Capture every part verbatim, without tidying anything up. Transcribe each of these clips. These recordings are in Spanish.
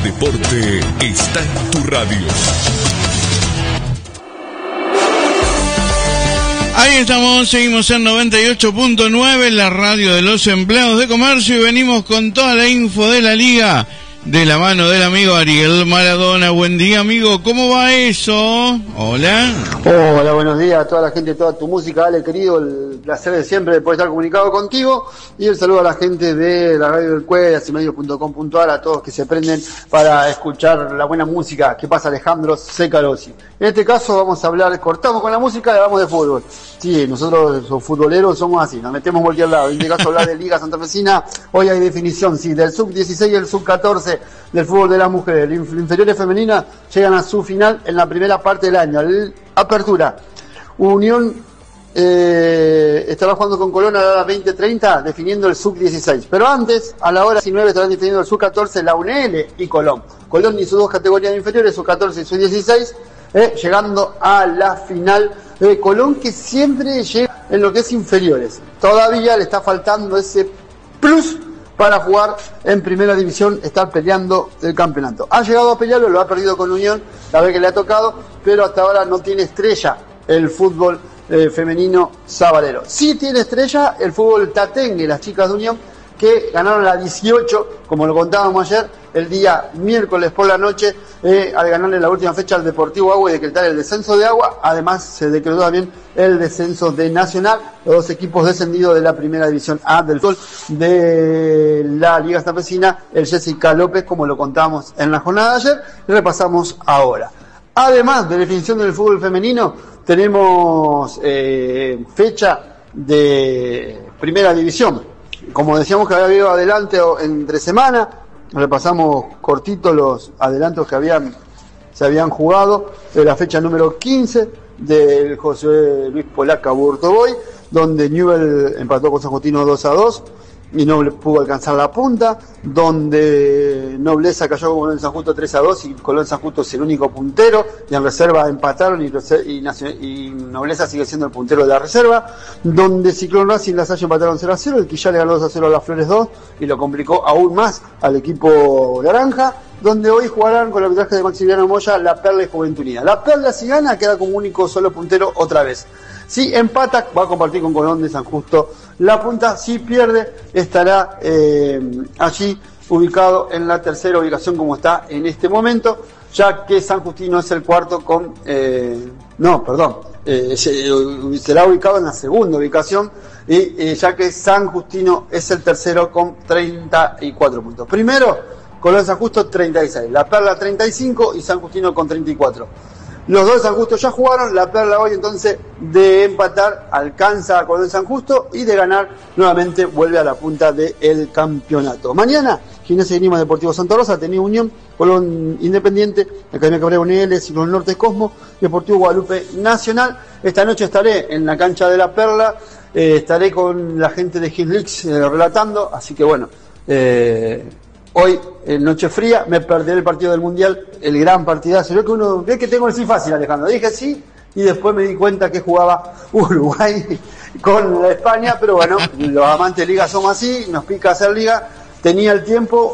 Deporte está en tu radio. Ahí estamos, seguimos en noventa y ocho punto nueve, la radio de los empleados de comercio, y venimos con toda la info de la liga de la mano del amigo Ariel Maradona. Buen día, amigo, ¿cómo va eso? Hola. Hola, buenos días a toda la gente, toda tu música, Ale, querido, el placer de siempre de poder estar comunicado contigo, y el saludo a la gente de la radio del Cue, asimedios punto com punto ar, a todos que se prenden para escuchar la buena música que pasa Alejandro Secarossi. En este caso vamos a hablar, cortamos con la música y hablamos de fútbol. Sí, nosotros los futboleros somos así, nos metemos en cualquier lado. En este caso hablar de Liga Santafesina, hoy hay definición, sí, del sub dieciséis y el sub catorce del fútbol de las mujeres. Las inferiores femeninas llegan a su final en la primera parte del año. El Apertura. Unión eh, estará jugando con Colón a la hora veinte treinta, definiendo el sub dieciséis. Pero antes, a la hora diecinueve, estarán definiendo el sub catorce, la U N L y Colón. Colón y sus dos categorías inferiores, sub catorce y sub dieciséis, eh, llegando a la final. Eh, Colón, que siempre llega en lo que es inferiores. Todavía le está faltando ese plus para jugar en primera división, estar peleando el campeonato. Ha llegado a pelearlo, lo ha perdido con Unión, la vez que le ha tocado, pero hasta ahora no tiene estrella el fútbol eh, femenino sabalero. Sí tiene estrella el fútbol tatengue, las chicas de Unión, que ganaron la dieciocho, como lo contábamos ayer, el día miércoles por la noche, eh, al ganarle la última fecha al Deportivo Agua y decretar el descenso de Agua. Además se decretó también el descenso de Nacional, los dos equipos descendidos de la primera división A del fútbol de la Liga Santafesina, el Jessica López, como lo contamos en la jornada de ayer, y repasamos ahora. Además de la definición del fútbol femenino, tenemos eh, fecha de primera división. Como decíamos que había habido adelante entre semana, repasamos cortito los adelantos que habían se habían jugado de la fecha número quince del José Luis Polaca Burtoboy, donde Newell empató con San Justino dos a dos y no pudo alcanzar la punta, donde Nobleza cayó con Colón San Justo tres a dos y Colón San Justo es el único puntero, y en reserva empataron y, y, y Nobleza sigue siendo el puntero de la reserva, donde Ciclón Racing y La Salle empataron cero a cero, el Quillá le ganó dos a cero a las Flores dos y lo complicó aún más al equipo naranja, donde hoy jugarán con el arbitraje de Maximiliano Moya La Perla y Juventud Unida. La Perla, si gana, queda como único solo puntero otra vez. Si empata, va a compartir con Colón de San Justo la punta. Si pierde, estará eh, allí ubicado en la tercera ubicación como está en este momento, ya que San Justino es el cuarto con... Eh, no, perdón, eh, será ubicado en la segunda ubicación, y eh, ya que San Justino es el tercero con treinta y cuatro puntos. Primero, Colón San Justo treinta y seis, La Perla treinta y cinco y San Justino con treinta y cuatro. Los dos de San Justo ya jugaron, La Perla hoy entonces de empatar alcanza a Colón San Justo y de ganar nuevamente vuelve a la punta del campeonato. Mañana, Gimnasia y Grima Deportivo Santa Rosa, Ateneo Unión, Colón Independiente, Academia Cabrera U N L, Ciclón Norte Cosmo, Deportivo Guadalupe Nacional. Esta noche estaré en la cancha de La Perla, eh, estaré con la gente de Gilix eh, relatando, así que bueno, eh, hoy, en noche fría, me perderé el partido del Mundial, el gran partidazo. Yo que uno ve que tengo el sí fácil, Alejandro. Dije sí, y después me di cuenta que jugaba Uruguay con la España, pero bueno, los amantes de liga somos así, nos pica hacer liga, tenía el tiempo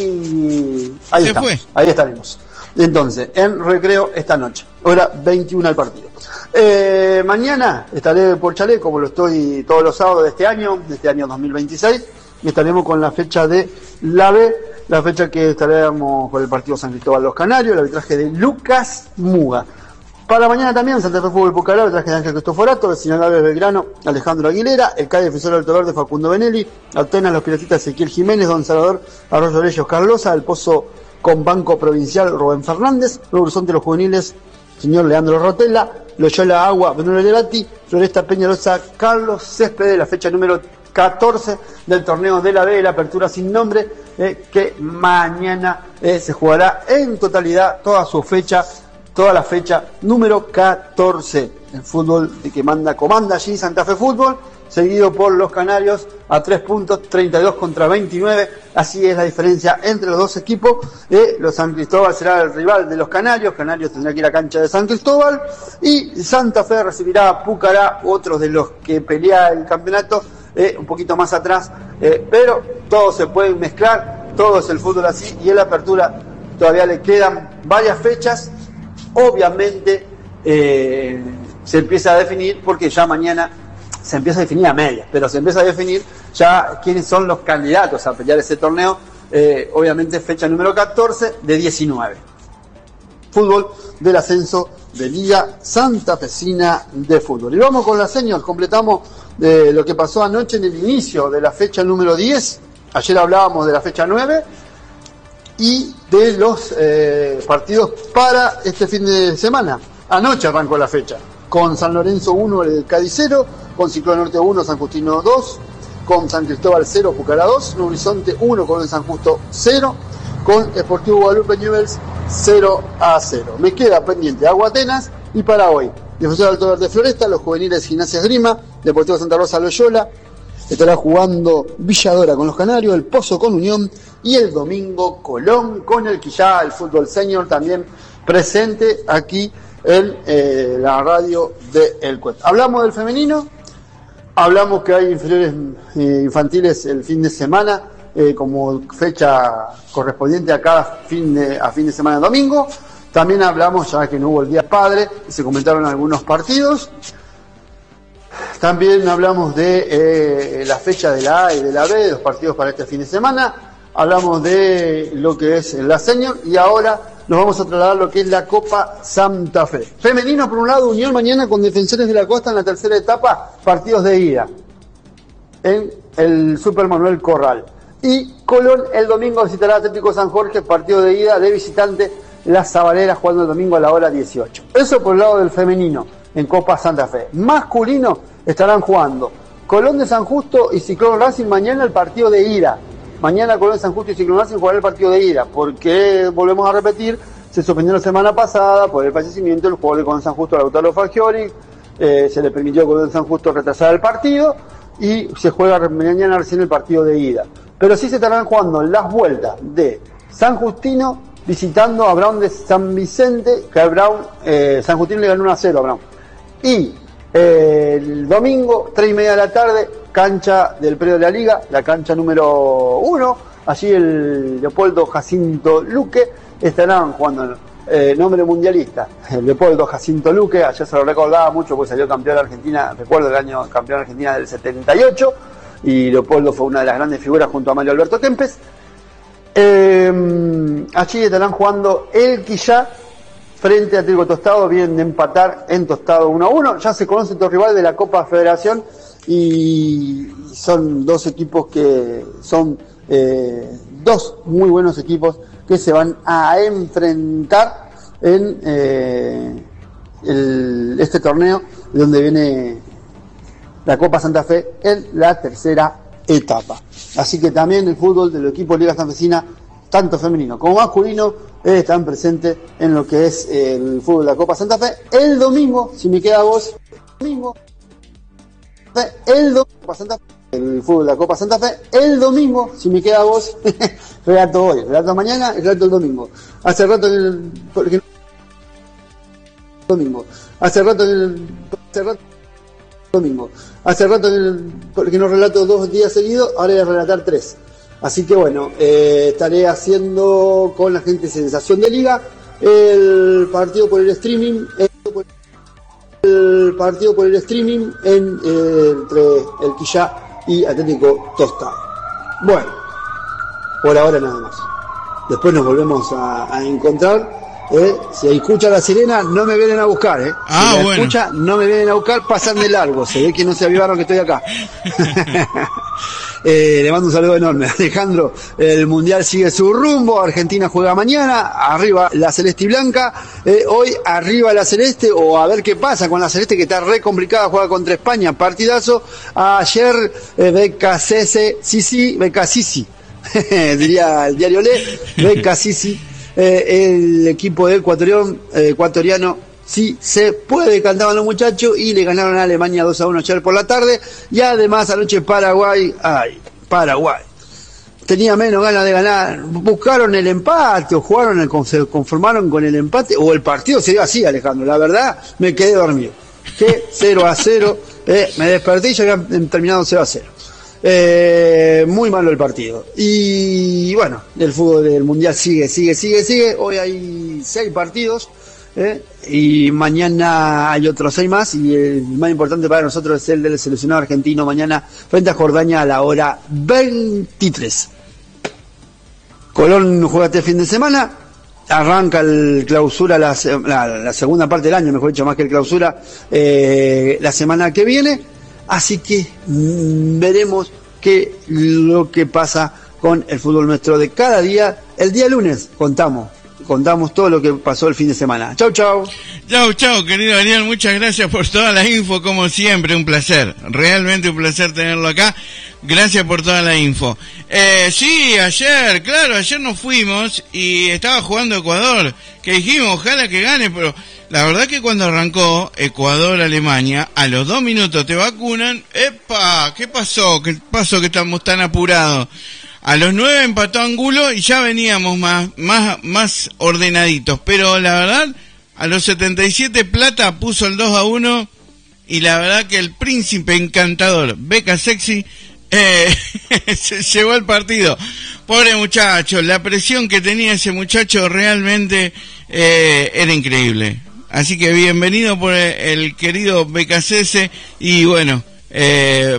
y ahí está, ahí estaremos. Entonces, en recreo esta noche, hora veintiuna al partido. Eh, mañana estaré por Chalé, como lo estoy todos los sábados de este año, de este año dos mil veintiséis, y estaremos con la fecha de la B, la fecha que estaremos con el partido San Cristóbal Los Canarios, el arbitraje de Lucas Muga. Para mañana también, Santa Fe Fútbol Pucará, el arbitraje de Ángel Cristoforato, el señor Álvarez Belgrano, Alejandro Aguilera, el C A I Defensor del Alto Verde, Facundo Benelli, Atenas Los Piratitas, Ezequiel Jiménez, Don Salvador Arroyo Leyos, Carlosa, el Pozo con Banco Provincial, Rubén Fernández, Nuevo Horizonte Los Juveniles, señor Leandro Rotella, Loyola Agua, Bruno Levati, Floresta Peñalosa, Carlos Céspedes, la fecha número catorce del torneo de la B, la apertura sin nombre, eh, que mañana eh, se jugará en totalidad toda su fecha, toda la fecha número catorce. El fútbol de que manda, comanda allí Santa Fe Fútbol, seguido por los Canarios a tres puntos, treinta y dos contra veintinueve, así es la diferencia entre los dos equipos. Eh, los San Cristóbal será el rival de los Canarios, Canarios tendrá que ir a cancha de San Cristóbal, y Santa Fe recibirá a Pucará, otro de los que pelea el campeonato, eh, un poquito más atrás, eh, pero todos se pueden mezclar, todo es el fútbol así, y en la apertura todavía le quedan varias fechas, obviamente eh, se empieza a definir, porque ya mañana se empieza a definir a medias, pero se empieza a definir ya quiénes son los candidatos a pelear ese torneo, eh, obviamente fecha número catorce de diecinueve. Fútbol del ascenso de Liga Santafesina de Fútbol. Y vamos con la señal, completamos de lo que pasó anoche en el inicio de la fecha número diez, ayer hablábamos de la fecha nueve, y de los eh, partidos para este fin de semana. Anoche arrancó la fecha, con San Lorenzo uno, el Cádiz cero, con Ciclón Norte uno, San Justino dos, con San Cristóbal cero, Pucará dos, Nuevo Horizonte uno, con San Justo cero, con Sportivo Guadalupe Newell's cero a cero. Me queda pendiente Agua Atenas y para hoy, Defensor Alto Verde Floresta, los juveniles Gimnasia Esgrima, Deportivo Santa Rosa Loyola, estará jugando Villadora con los Canarios, el Pozo con Unión y el domingo Colón con el Quillá, el fútbol senior también presente aquí en eh, la radio de El Cuet. Hablamos del femenino, hablamos que hay inferiores eh, infantiles el fin de semana, eh, como fecha correspondiente a cada fin de, a fin de semana domingo. También hablamos, ya que no hubo el Día Padre, y se comentaron algunos partidos. También hablamos de eh, la fecha de la A y de la B, de los partidos para este fin de semana. Hablamos de lo que es la senior y ahora nos vamos a trasladar a lo que es la Copa Santa Fe. Femenino, por un lado, Unión mañana con Defensores de la Costa en la tercera etapa, partidos de ida en el Super Manuel Corral. Y Colón el domingo visitará Atlético San Jorge, partido de ida de visitante Las Zabaleras, jugando el domingo a la hora dieciocho. Eso por el lado del femenino en Copa Santa Fe. Masculino estarán jugando Colón de San Justo y Ciclón Racing mañana el partido de ida. Mañana Colón de San Justo y Ciclón Racing jugarán el partido de ida, porque volvemos a repetir, se suspendió la semana pasada por el fallecimiento del jugador de Colón de San Justo, Lautaro Fagioli, eh, se le permitió a Colón de San Justo retrasar el partido y se juega mañana recién el partido de ida. Pero sí se estarán jugando las vueltas de San Justino visitando a Brown de San Vicente, que a Brown, eh, San Justino le ganó uno a cero a Brown. Y eh, el domingo, tres y media de la tarde, cancha del predio de la Liga, la cancha número uno, allí el Leopoldo Jacinto Luque, estarán jugando eh, nombre mundialista, el Leopoldo Jacinto Luque, ayer se lo recordaba mucho porque salió campeón de Argentina, recuerdo el año campeón de Argentina del setenta y ocho, y Leopoldo fue una de las grandes figuras junto a Mario Alberto Kempes. Eh, allí estarán jugando el Quillá frente a Trigo Tostado, vienen de empatar en Tostado uno a uno, ya se conoce tu rival de la Copa Federación y son dos equipos que son eh, dos muy buenos equipos que se van a enfrentar en eh, el, este torneo donde viene la Copa Santa Fe en la tercera etapa. Así que también el fútbol del equipo Liga Santafesina, tanto femenino como masculino, eh, están presentes en lo que es el fútbol de la Copa Santa Fe. El domingo, si me queda voz, domingo, el domingo, Santa Fe, el fútbol de la Copa Santa Fe, el domingo, si me queda voz, relato hoy, relato mañana, relato el domingo. Hace rato el, porque domingo, hace rato el, hace rato domingo, hace rato el, porque no relato dos días seguidos, ahora voy a relatar tres. Así que bueno, eh, estaré haciendo con la gente Sensación de Liga el partido por el streaming, el, el partido por el streaming en, eh, entre el Quillá y Atlético Tostado. Bueno, por ahora nada más. Después nos volvemos a, a encontrar. Eh, si escucha la sirena, no me vienen a buscar, eh. Ah, si la bueno. escucha, no me vienen a buscar, pasan de largo. Se ve que no se avivaron que estoy acá. eh, le mando un saludo enorme. Alejandro, el Mundial sigue su rumbo. Argentina juega mañana. Arriba la Celeste y Blanca. Eh, hoy arriba la Celeste, o a ver qué pasa con la Celeste, que está re complicada. Juega contra España. Partidazo. Ayer, eh, Beca Cese, Sisi, Beca Sisi. Diría el diario Le. Beca Sisi. Eh, el equipo de ecuatoriano, eh, ecuatoriano sí se puede, cantaban los muchachos y le ganaron a Alemania dos a uno ayer por la tarde. Y además anoche Paraguay, ay, Paraguay tenía menos ganas de ganar, buscaron el empate o jugaron, el, se conformaron con el empate, o el partido se dio así, Alejandro, la verdad me quedé dormido, que cero a cero, eh, me desperté y ya habían terminado cero a cero. Eh, muy malo el partido. Y bueno, el fútbol del mundial sigue, sigue, sigue, sigue. Hoy hay seis partidos. ¿Eh? Y mañana hay otros seis más, y el más importante para nosotros es el del seleccionado argentino mañana frente a Jordania a la hora veintitrés. Colón juega este fin de semana, arranca el clausura, la, la, la segunda parte del año, mejor dicho, más que el clausura, eh, la semana que viene, así que mmm, veremos qué lo que pasa con el fútbol nuestro de cada día. El día lunes contamos contamos todo lo que pasó el fin de semana. Chau, chau. Chau, chau, querido Ariel, muchas gracias por toda la info, como siempre, un placer, realmente un placer tenerlo acá, gracias por toda la info. Eh, sí, ayer, claro, ayer nos fuimos y estaba jugando Ecuador, que dijimos, ojalá que gane, pero la verdad que cuando arrancó Ecuador-Alemania, a los dos minutos te vacunan, ¡epa! ¿Qué pasó? ¿Qué pasó que estamos tan apurados? A los nueve empató Angulo y ya veníamos más, más, más ordenaditos. Pero la verdad, a los setenta y siete Plata puso el dos a uno y la verdad que el príncipe encantador, Beca Sexy, eh, se llevó el partido. Pobre muchacho, la presión que tenía ese muchacho realmente eh, era increíble. Así que bienvenido por el, el querido Beca Sexy y bueno, eh,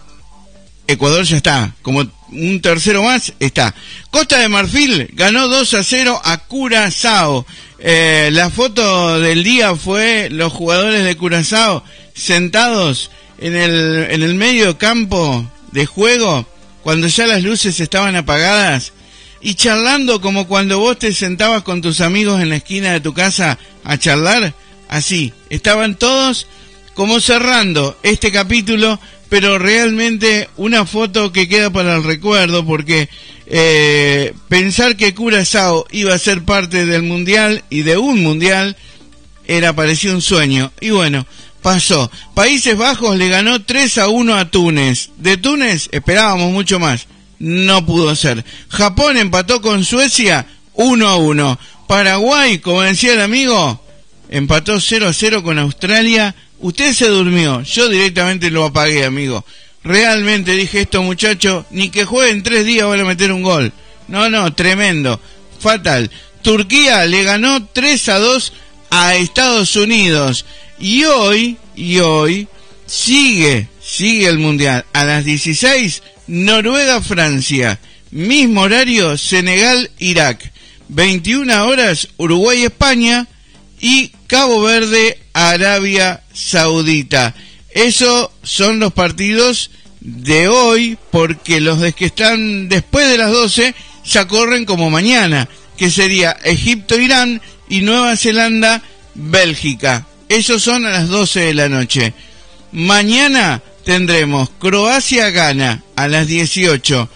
Ecuador ya está, como un tercero más está. Costa de Marfil ganó dos a cero a Curazao. Eh, la foto del día fue los jugadores de Curazao sentados en el, en el medio campo de juego, cuando ya las luces estaban apagadas, y charlando como cuando vos te sentabas con tus amigos en la esquina de tu casa a charlar. Así, estaban todos como cerrando este capítulo, pero realmente una foto que queda para el recuerdo, porque eh, pensar que Curazao iba a ser parte del mundial y de un mundial era parecía un sueño, y bueno, pasó. Países Bajos le ganó tres a uno a Túnez. De Túnez esperábamos mucho más, no pudo ser. Japón empató con Suecia uno a uno. Paraguay, como decía el amigo, empató cero a cero con Australia. Usted se durmió, yo directamente lo apagué, amigo. Realmente dije, estos muchachos, ni que jueguen tres días van a meter un gol. No, no, tremendo, fatal. Turquía le ganó tres a dos a Estados Unidos. Y hoy, y hoy, sigue, sigue el Mundial. A las dieciséis, Noruega-Francia. Mismo horario, Senegal-Irak. veintiuna horas, Uruguay-España. Y Cabo Verde, Arabia Saudita. Esos son los partidos de hoy, porque los de que están después de las doce ya corren como mañana, que sería Egipto-Irán y Nueva Zelanda-Bélgica. Esos son a las doce de la noche. Mañana tendremos Croacia-Ghana a las dieciocho,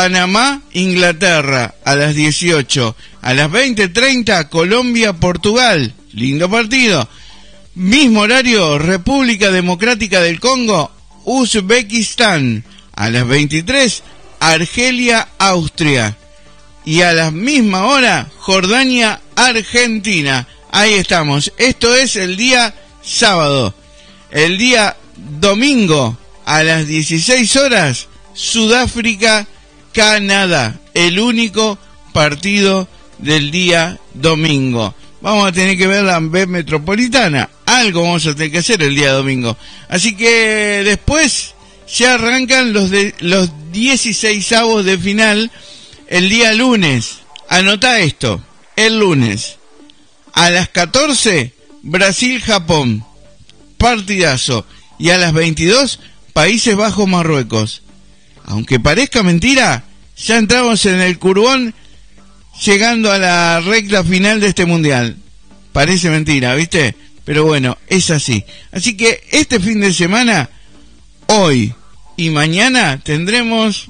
Panamá-Inglaterra a las dieciocho, a las veinte treinta Colombia-Portugal. Lindo partido. Mismo horario, República Democrática del Congo, Uzbekistán. A las veintitrés, Argelia, Austria. Y a la misma hora, Jordania, Argentina. Ahí estamos. Esto es el día sábado. El día domingo, a las dieciséis horas, Sudáfrica, Canadá. El único partido del día domingo. Vamos a tener que ver la B Metropolitana. Algo vamos a tener que hacer el día domingo. Así que después ya arrancan los de los dieciseisavos de final el día lunes. Anota esto. El lunes a las catorce, Brasil-Japón. Partidazo. Y a las veintidós, Países Bajos, Marruecos. Aunque parezca mentira, ya entramos en el curbón, llegando a la recta final de este mundial. Parece mentira, ¿viste? Pero bueno, es así. Así que este fin de semana, hoy y mañana, tendremos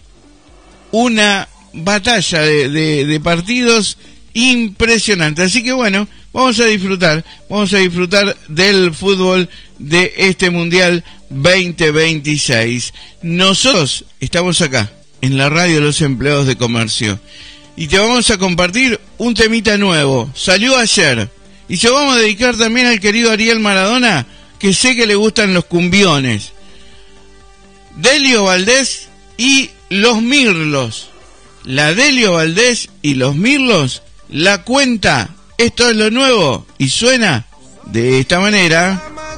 una batalla de, de, de partidos impresionante. Así que bueno, vamos a disfrutar, vamos a disfrutar del fútbol de este mundial veinte veintiséis. Nosotros estamos acá, en la radio de los empleados de comercio. Y te vamos a compartir un temita nuevo. Salió ayer. Y se lo vamos a dedicar también al querido Ariel Maradona, que sé que le gustan los cumbiones. Delio Valdés y los Mirlos. La Delio Valdés y los Mirlos la cuenta. Esto es lo nuevo y suena de esta manera.